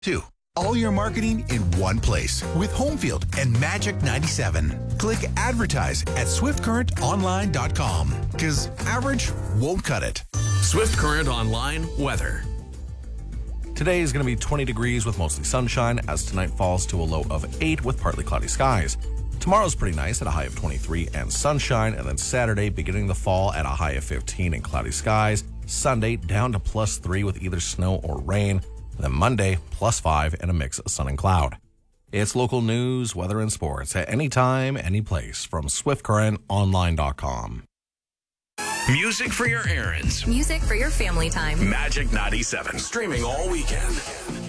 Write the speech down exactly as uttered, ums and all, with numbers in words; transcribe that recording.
Two. All your marketing in one place with Homefield and Magic ninety-seven. Click advertise at swift current online dot com because average won't cut it. Swift Current Online weather. Today is going to be twenty degrees with mostly sunshine as tonight falls to a low of eight with partly cloudy skies. Tomorrow's pretty nice at a high of twenty-three and sunshine, and then Saturday beginning the fall at a high of fifteen and cloudy skies. Sunday down to plus three with either snow or rain. And then Monday, plus five and a mix of sun and cloud. It's local news, weather, and sports at any time, any place from swift current online dot com. Music for your errands. Music for your family time. Magic ninety-seven. Streaming all weekend.